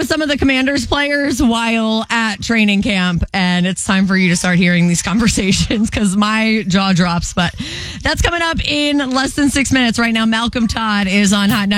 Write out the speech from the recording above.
some of the Commanders players while at training camp, and it's time for you to start hearing these conversations because my jaw drops. But that's coming up in less than 6 minutes right now. Malcolm Todd is on Hot 90.